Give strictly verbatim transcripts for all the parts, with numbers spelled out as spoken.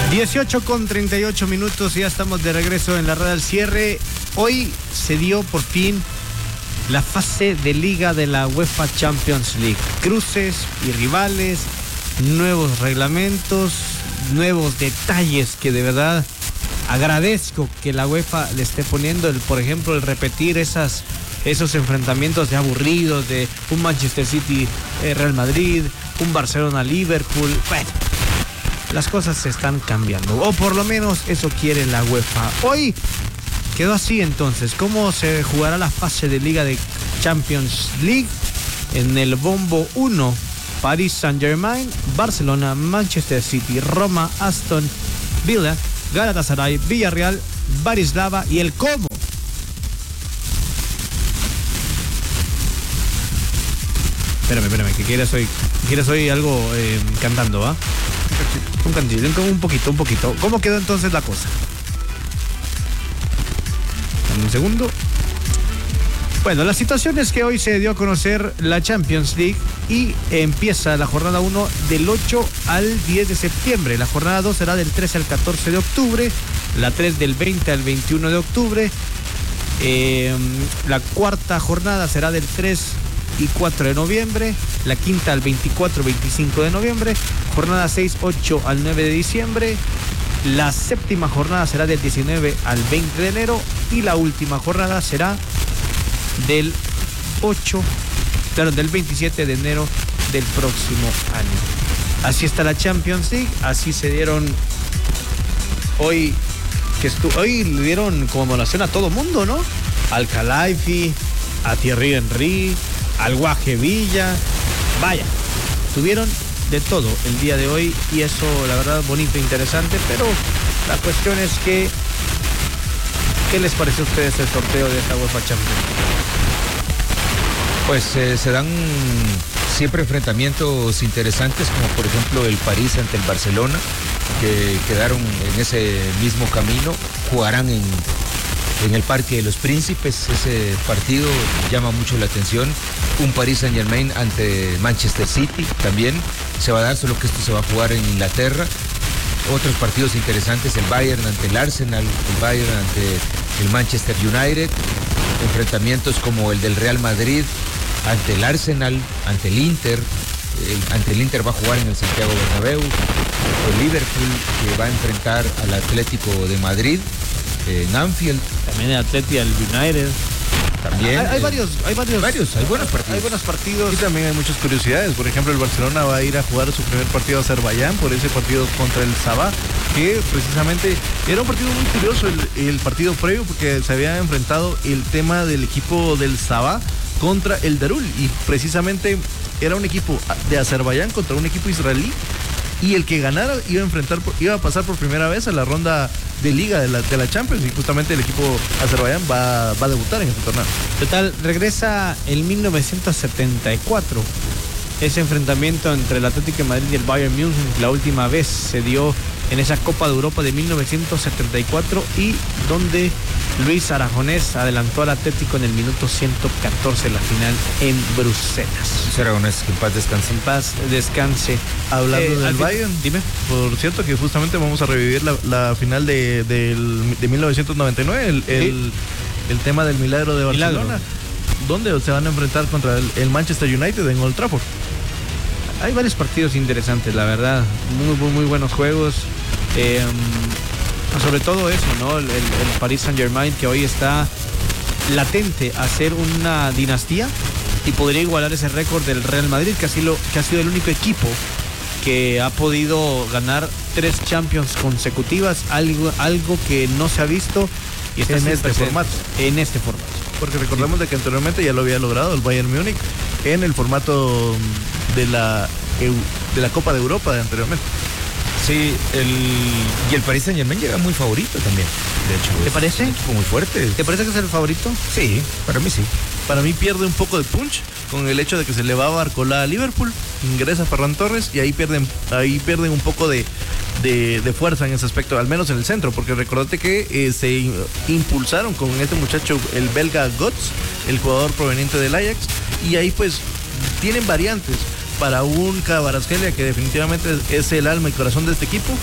dieciocho con treinta y ocho minutos, ya estamos de regreso en la red al cierre. Hoy se dio por fin la fase de liga de la UEFA Champions League. Cruces y rivales, nuevos reglamentos, nuevos detalles que de verdad agradezco que la UEFA le esté poniendo. El, por ejemplo, el repetir esas, esos enfrentamientos de aburridos de un Manchester City eh, Real Madrid, un Barcelona Liverpool. Bueno, las cosas se están cambiando, o por lo menos eso quiere la UEFA. Hoy quedó así entonces. ¿Cómo se jugará la fase de Liga de Champions League? En el bombo uno, Paris Saint-Germain, Barcelona, Manchester City, Roma, Aston Villa, Galatasaray, Villarreal, Bratislava y el Como. Espérame, espérame, que quieres hoy, quieres hoy algo eh, cantando, ¿va? Un cantito, un poquito, un poquito. ¿Cómo quedó entonces la cosa? Dame un segundo. Bueno, la situación es que hoy se dio a conocer la Champions League y empieza la jornada uno del ocho al diez de septiembre. La jornada dos será del trece al catorce de octubre, la tres del veinte al veintiuno de octubre. Eh, la cuarta jornada será del tres y cuatro de noviembre, la quinta al veinticuatro veinticinco de noviembre, jornada seis, ocho al nueve de diciembre, la séptima jornada será del diecinueve al veinte de enero y la última jornada será del ocho, claro, del veintisiete de enero del próximo año. Así está la Champions League, así se dieron hoy, que estu- hoy le dieron como donación a todo mundo, ¿no? Al Calaifi, a Thierry Henry, al Guaje Villa, vaya, tuvieron de todo el día de hoy y eso la verdad bonito e interesante, pero la cuestión es que ¿qué les pareció a ustedes el sorteo de esta UEFA Champions? Pues eh, se dan siempre enfrentamientos interesantes, como por ejemplo el París ante el Barcelona, que quedaron en ese mismo camino, jugarán en En el Parque de los Príncipes. Ese partido llama mucho la atención. Un Paris Saint-Germain ante Manchester City también se va a dar, solo que esto se va a jugar en Inglaterra. Otros partidos interesantes, el Bayern ante el Arsenal, el Bayern ante el Manchester United. Enfrentamientos como el del Real Madrid ante el Arsenal, ante el Inter. El, ante el Inter va a jugar en el Santiago Bernabéu. El Liverpool, que va a enfrentar al Atlético de Madrid en Anfield. También el Atleti al United. También. Hay, hay eh, varios, hay varios, varios, hay buenos partidos. Hay buenos partidos. Y también hay muchas curiosidades. Por ejemplo, el Barcelona va a ir a jugar su primer partido a Azerbaiyán por ese partido contra el Sabah, que precisamente era un partido muy curioso el, el partido previo, porque se había enfrentado el tema del equipo del Sabah contra el Darul, y precisamente era un equipo de Azerbaiyán contra un equipo israelí, y el que ganara iba a enfrentar, iba a pasar por primera vez a la ronda de liga de la, de la Champions, y justamente el equipo Azerbaiyán va, va a debutar en este torneo. Total, regresa en mil novecientos setenta y cuatro ese enfrentamiento entre el Atlético de Madrid y el Bayern Múnich. La última vez se dio en esa Copa de Europa de mil novecientos setenta y cuatro, y donde Luis Aragonés adelantó al Atlético en el minuto ciento catorce, la final en Bruselas. Luis Aragonés, que en paz descanse. En paz descanse. Hablando Eh, del al fin- Bayern, dime. por cierto que justamente vamos a revivir la, la final de, del- de mil novecientos noventa y nueve, el, el, el tema del milagro de Barcelona, Milagro. donde se van a enfrentar contra el, el Manchester United en Old Trafford. Hay varios partidos interesantes, la verdad. Muy, muy, muy buenos juegos. Eh, sobre todo eso, ¿no? El, el, el Paris Saint-Germain, que hoy está latente a ser una dinastía y podría igualar ese récord del Real Madrid, que ha sido, que ha sido el único equipo que ha podido ganar tres Champions consecutivas, algo, algo que no se ha visto y está En sin este precedentes. formato. En este formato. Porque recordemos de que anteriormente ya lo había logrado el Bayern Múnich en el formato de la, Eu- de la Copa de Europa de anteriormente. Sí, el, y el Paris Saint-Germain llega muy favorito también. De hecho, ¿Te es parece? un equipo muy fuerte. ¿Te parece que es el favorito? Sí, para mí sí. Para mí pierde un poco de punch con el hecho de que se le va a Barcolá a Liverpool, ingresa Ferran Torres y ahí pierden, ahí pierden un poco de, de, de fuerza en ese aspecto, al menos en el centro, porque recordate que eh, se impulsaron con este muchacho, el belga Götze, el jugador proveniente del Ajax, y ahí pues tienen variantes para un Kvaratskhelia que definitivamente es el alma y corazón de este equipo,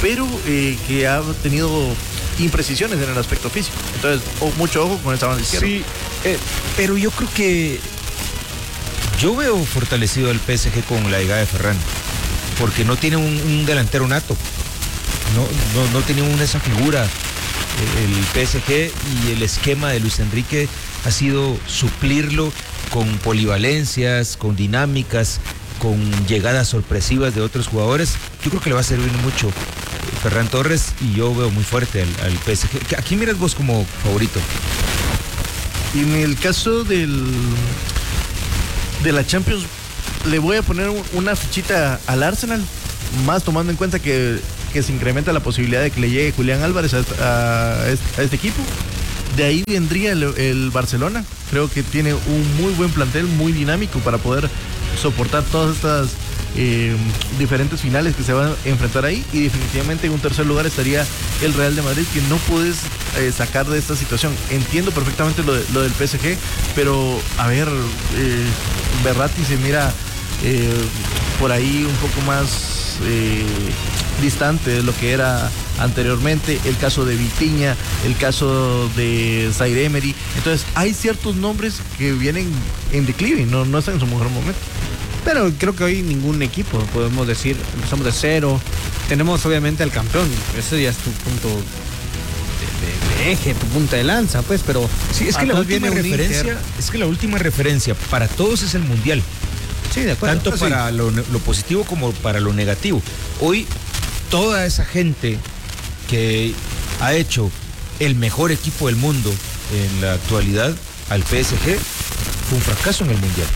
pero eh, que ha tenido imprecisiones en el aspecto físico. Entonces, oh, mucho ojo con esa banda izquierda. Sí, eh, pero yo creo que yo veo fortalecido el P S G con la llegada de Ferran, porque no tiene un, un delantero nato, no, no, no tiene una esa figura. El P S G y el esquema de Luis Enrique ha sido suplirlo con polivalencias, con dinámicas, con llegadas sorpresivas de otros jugadores. Yo creo que le va a servir mucho Ferran Torres y yo veo muy fuerte al, al P S G. ¿A quién miras vos como favorito? En el caso del de la Champions, le voy a poner una fichita al Arsenal, más tomando en cuenta que, que se incrementa la posibilidad de que le llegue Julián Álvarez a, a, a este equipo. De ahí vendría el, el Barcelona. Creo que tiene un muy buen plantel, muy dinámico para poder soportar todas estas eh, diferentes finales que se van a enfrentar ahí. Y definitivamente en un tercer lugar estaría el Real de Madrid, que no puedes eh, sacar de esta situación. Entiendo perfectamente lo, de, lo del P S G, pero a ver, eh, Verratti se mira eh, por ahí un poco más eh, distante de lo que era anteriormente. El caso de Vitinha, el caso de Zaire Emery. Entonces hay ciertos nombres que vienen en declive, no, no están en su mejor momento. Pero creo que hoy ningún equipo, podemos decir, empezamos de cero. Tenemos obviamente al campeón, ese ya es tu punto de, de, de eje, tu punta de lanza, pues, pero sí, es que la última referencia, es que la última referencia para todos es el Mundial. Sí, de acuerdo. Tanto sí. para lo, lo positivo como para lo negativo. Hoy toda esa gente que ha hecho el mejor equipo del mundo en la actualidad al P S G fue un fracaso en el Mundial.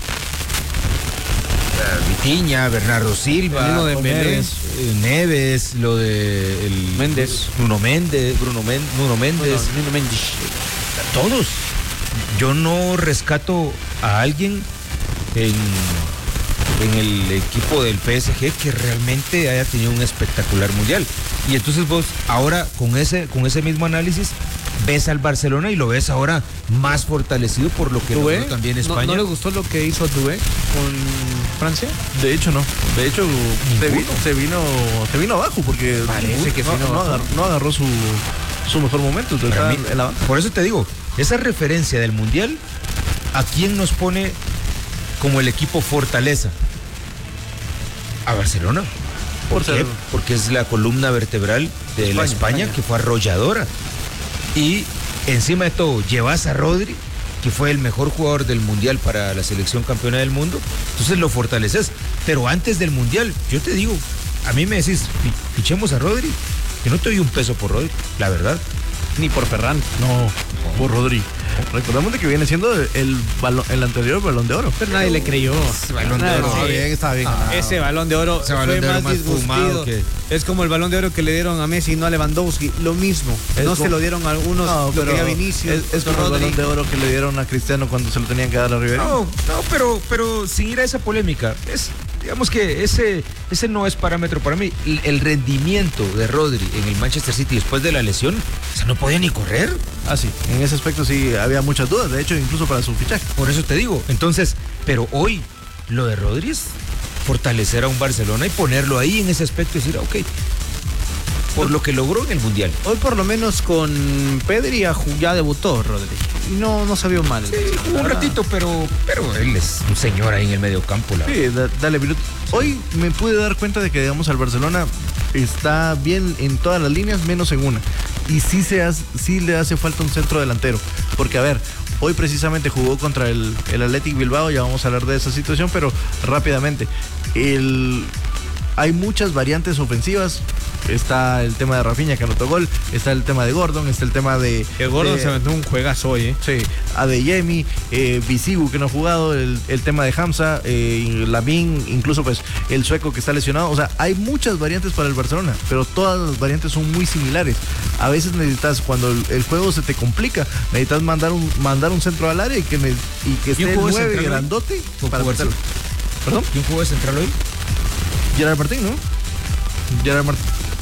Vitinha, Bernardo Silva, de Neves, eh, Neves, lo de el Méndez, Bruno Méndez, Bruno, Men, Bruno Méndez, Bruno Méndez, todos. Yo no rescato a alguien en, en el equipo del P S G que realmente haya tenido un espectacular mundial. Y entonces vos ahora con ese, con ese mismo análisis ves al Barcelona y lo ves ahora más fortalecido por lo que logró también España. ¿No, ¿No le gustó lo que hizo Dubé con Francia? De hecho no, de hecho se vino, se vino se vino abajo porque parece que no, no, no, agarró, no agarró su, su mejor momento. Mí, en la por eso te digo, esa referencia del Mundial, ¿a quién nos pone como el equipo fortaleza? A Barcelona. ¿Por, ¿Por qué? Porque es la columna vertebral de España, la España, España que fue arrolladora. Y encima de todo, llevas a Rodri, que fue el mejor jugador del Mundial para la selección campeona del mundo, entonces lo fortaleces. Pero antes del Mundial, yo te digo, a mí me decís, fichemos a Rodri, que no te doy un peso por Rodri, la verdad. Ni por Ferran. No, por Rodri. Recordamos de que viene siendo el, el, balón, el anterior Balón de Oro. Pero nadie le creyó. Ese Balón de Oro. Está bien, está bien. Ah, ese Balón de Oro ese balón fue de oro más disgustido. Que... Es como el Balón de Oro que le dieron a Messi y no a Lewandowski. Lo mismo. Es no como... se lo dieron a algunos, no, lo quería Vinicius. Es, es como el Balón de Oro que le dieron a Cristiano cuando se lo tenían que dar a Rivera. No, no, pero, pero sin ir a esa polémica. Es... Digamos que ese, ese no es parámetro para mí. El, el rendimiento de Rodri en el Manchester City después de la lesión, o sea, no podía ni correr. Ah, sí, en ese aspecto sí había muchas dudas, de hecho, incluso para su fichaje. Por eso te digo, entonces, pero hoy lo de Rodri es fortalecer a un Barcelona y ponerlo ahí en ese aspecto y decir, ok, por lo que logró en el Mundial. Hoy por lo menos con Pedri ya debutó Rodri. Y no, no se vio mal. Sí, jugó un ratito, pero, pero él es un señor ahí en el medio campo. La sí, da, dale minuto. Hoy me pude dar cuenta de que, digamos, al Barcelona está bien en todas las líneas, menos en una. Y sí, se hace, sí le hace falta un centro delantero. Porque, a ver, hoy precisamente jugó contra el, el Athletic Bilbao, ya vamos a hablar de esa situación, pero rápidamente. El... Hay muchas variantes ofensivas. Está el tema de Rafinha, que anotó gol. Está el tema de Gordon. Está el tema de... Que Gordon de, se aventó un juegazo hoy, ¿eh? Sí. Adeyemi, eh, Bisigu, que no ha jugado. El, el tema de Hamza, eh, Lamin, incluso pues el sueco que está lesionado. O sea, hay muchas variantes para el Barcelona, pero todas las variantes son muy similares. A veces necesitas, cuando el, el juego se te complica, necesitas mandar un, mandar un centro al área y que, me, y que esté el nueve grandote para meterlo. ¿Perdón? ¿Quién jugó de central hoy? Gerard Martín, ¿no? Gerard Martín.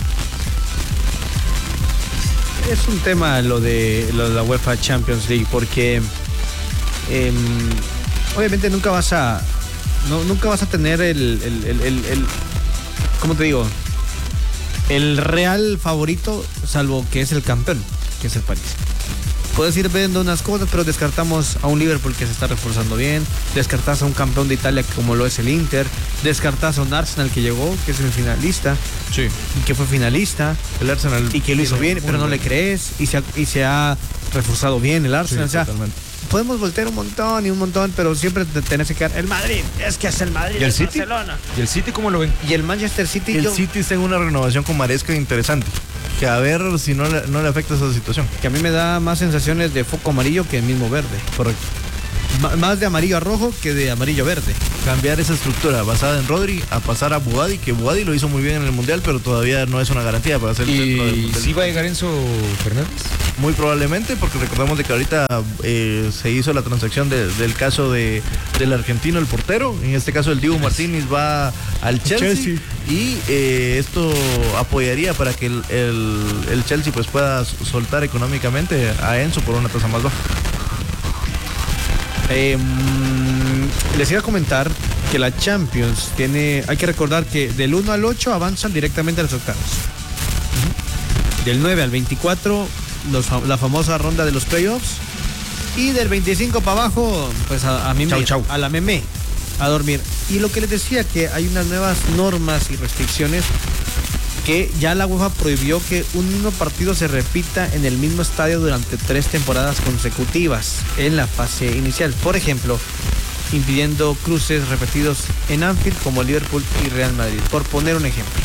Es un tema lo de, lo de la UEFA Champions League, porque eh, obviamente nunca vas a no, nunca vas a tener el, el, el, el, el ¿cómo te digo? el real favorito, salvo que es el campeón, que es el París. Puedes ir viendo unas cosas, pero descartamos a un Liverpool que se está reforzando bien, descartas a un campeón de Italia como lo es el Inter, descartas a un Arsenal que llegó, que es semifinalista, Sí. y que fue finalista, El Arsenal. y que lo hizo bien, pero no le crees, y se ha, y se ha reforzado bien el Arsenal. Sí, o sea, totalmente. podemos voltear un montón y un montón, pero siempre te tenés que quedar. El Madrid, es que es el Madrid, ¿Y el el City? Barcelona. ¿Y el City cómo lo ven? Y el Manchester City, El yo- City está en una renovación con Maresca interesante. Que a ver si no le, no le afecta esa situación. que a mí me da más sensaciones de foco amarillo que el mismo verde. Correcto. M- más de amarillo a rojo que de amarillo a verde. Cambiar esa estructura basada en Rodri a pasar a Buadi, que Buadi lo hizo muy bien en el Mundial, pero todavía no es una garantía para ser el centro del ¿Y Mundial. si va a llegar Enzo Fernández? Muy probablemente, porque recordamos de que ahorita eh, se hizo la transacción de- del caso de, del argentino, el portero. En este caso, el Dibu Martínez va al Chelsea. Chelsea. Y eh, esto apoyaría para que el, el- el Chelsea pues pueda soltar económicamente a Enzo por una tasa más baja. Eh, mm, les iba a comentar que la Champions tiene. Hay que recordar que del uno al ocho avanzan directamente a los octavos. Del nueve al veinticuatro, los fa- la famosa ronda de los playoffs. Y del veinticinco para abajo, pues a, a mí Chau, me, chau. a la meme, a dormir. Y lo que les decía, que hay unas nuevas normas y restricciones que ya la UEFA prohibió que un mismo partido se repita en el mismo estadio durante tres temporadas consecutivas en la fase inicial. Por ejemplo, impidiendo cruces repetidos en Anfield como Liverpool y Real Madrid, por poner un ejemplo.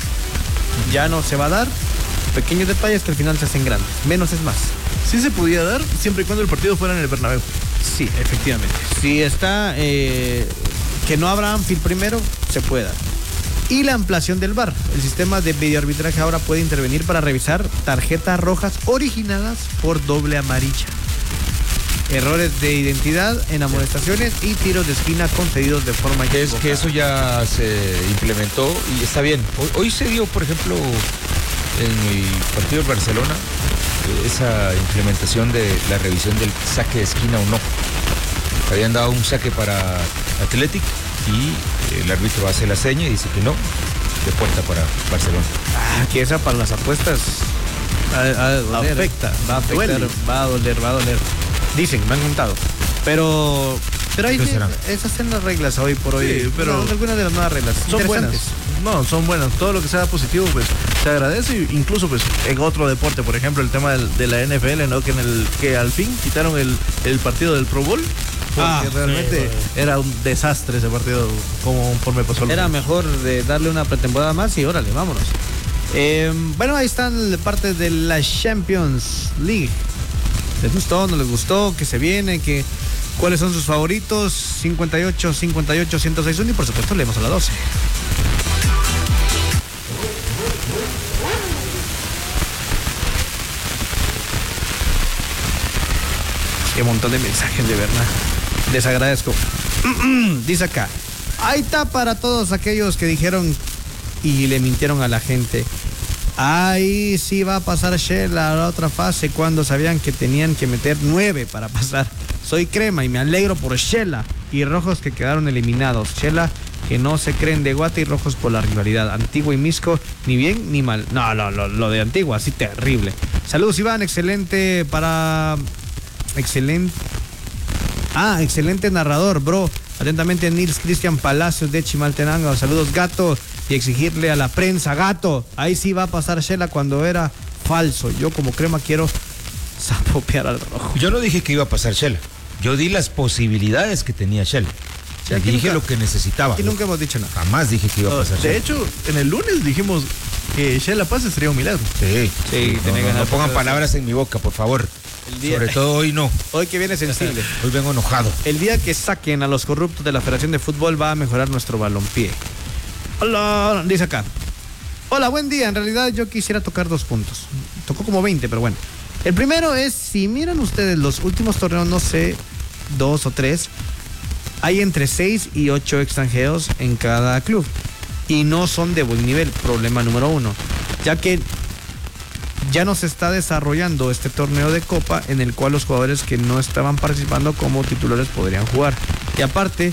Ya no se va a dar. Pequeños detalles que al final se hacen grandes. Menos es más. Sí se podía dar siempre y cuando el partido fuera en el Bernabéu. Sí, efectivamente. Si está eh, que no habrá Anfield primero, se puede dar. Y la ampliación del V A R. El sistema de videoarbitraje ahora puede intervenir para revisar tarjetas rojas originadas por doble amarilla, errores de identidad en amonestaciones y tiros de esquina concedidos de forma Que, es, equivocada. que eso ya se implementó y está bien. Hoy, hoy se dio, por ejemplo, en el partido de Barcelona, eh, esa implementación de la revisión del saque de esquina o no. Habían dado un saque para Athletic y el árbitro hace la seña y dice que no, de puerta para Barcelona. Ah, que esa para las apuestas a- a doler, Afecta, va a afectar, duele. va a doler, va a doler. Dicen, me han contado. Pero, pero ahí ¿Qué sí, será? esas son las reglas hoy por hoy. Sí, pero No, algunas de las nuevas reglas. Son buenas. Interesantes. No, son buenas. Todo lo que sea positivo, pues se agradece. Incluso, pues en otro deporte, por ejemplo, el tema del- de la N F L, ¿no? Que en el que al fin quitaron el, el partido del Pro Bowl. Porque Ah, realmente era un desastre ese partido, como conforme pasó. Era mejor de darle una pretemporada más y órale, vámonos. Eh, bueno, ahí están parte de la Champions League. ¿Les gustó? ¿No les gustó? ¿Qué se viene? ¿Qué, ¿Cuáles son sus favoritos? cincuenta y ocho, cincuenta y ocho, ciento seis uno y por supuesto leemos a la doce. Qué montón de mensajes, de verdad. Les agradezco. Dice acá, ahí está para todos aquellos que dijeron y le mintieron a la gente. Ahí sí va a pasar Shell a la otra fase cuando sabían que tenían que meter nueve para pasar. Soy Crema y me alegro por Shela y Rojos que quedaron eliminados. Shela que no se creen de Guate y Rojos por la rivalidad. Antigua y Misco, ni bien ni mal. No, no, lo, lo de Antigua, así terrible. Saludos Iván, excelente para... Excelente. Ah, excelente narrador, bro. Atentamente Nils Cristian Palacios de Chimaltenango. Saludos, gato. Y exigirle a la prensa, gato. Ahí sí va a pasar Shela cuando era falso. Yo como Crema quiero zapopear al Rojo. Yo no dije que iba a pasar Shell. Yo di las posibilidades que tenía Shell. Sí, aquí dije nunca- lo que necesitaba. Y nunca hemos dicho nada. Jamás dije que iba a pasar De Shell. hecho, en el lunes dijimos que Shela pase sería un milagro. Sí, Sí, no, tenía no, ganas no de pongan pasar. palabras en mi boca, por favor. El día- Sobre todo hoy no. Hoy que viene sensible. Hoy vengo enojado. El día que saquen a los corruptos de la Federación de Fútbol va a mejorar nuestro balompié. Hola, dice acá. Hola, buen día. En realidad yo quisiera tocar dos puntos. Tocó como veinte, pero bueno. El primero es, si miran ustedes los últimos torneos, no sé, dos o tres, hay entre seis y ocho extranjeros en cada club. Y no son de buen nivel, problema número uno. Ya que ya no se está desarrollando este torneo de Copa en el cual los jugadores que no estaban participando como titulares podrían jugar. Y aparte,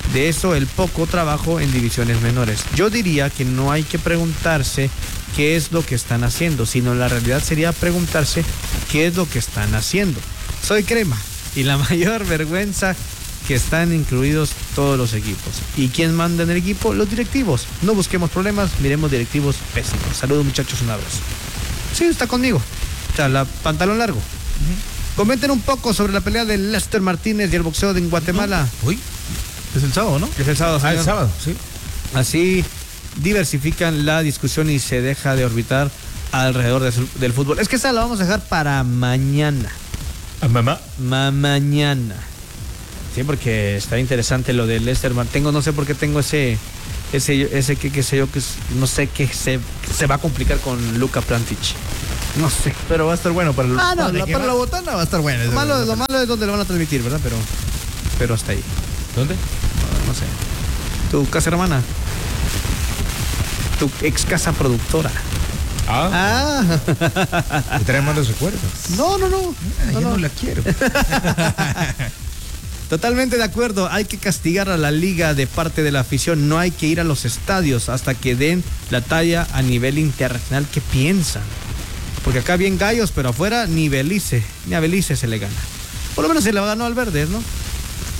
De eso el poco trabajo en divisiones menores. Yo diría que no hay que preguntarse qué es lo que están haciendo, sino la realidad sería preguntarse qué es lo que están haciendo. Soy Crema y la mayor vergüenza que están incluidos todos los equipos. ¿Y quién manda en el equipo? Los directivos. No busquemos problemas, miremos directivos pésimos. Saludos, muchachos, un abrazo. Sí, está conmigo. O sea, la pantalón largo. Uh-huh. Comenten un poco sobre la pelea de Lester Martínez y el boxeo de en Guatemala. Uy, es el sábado, ¿no? Es el sábado, señor. Ah, el sábado, sí. Así diversifican la discusión y se deja de orbitar alrededor de su, del fútbol. Es que esa la vamos a dejar para mañana. ¿A mamá? Ma mañana. Sí, porque está interesante lo de Lester Martínez. Tengo, no sé por qué tengo ese, ese, ese que, que sé yo, que es, no sé qué se, se va a complicar con Luka Plantic. No sé. Pero va a estar bueno para, el, ah, no, para, la, para la botana, va a estar bueno. Lo malo, lo malo es donde lo van a transmitir, ¿verdad? Pero, pero hasta ahí. ¿Dónde? No, no sé. Tu casa hermana. Tu ex casa productora. Ah. Ah. ¿Te trae malos recuerdos? No, no, no. Ah, no, yo no. no la quiero. Totalmente de acuerdo, hay que castigar a la liga de parte de la afición, no hay que ir a los estadios hasta que den la talla a nivel internacional. ¿Qué piensan? Porque acá bien gallos, pero afuera ni Belice, ni a Belice se le gana. Por lo menos se le ganó al Verdes, ¿no?